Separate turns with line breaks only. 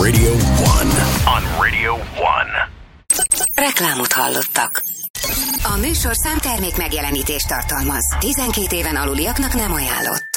Radio 1.
On Radio 1.
Reklámot hallottak. A műsor számtermék megjelenítést tartalmaz. 12 éven aluliaknak nem ajánlott.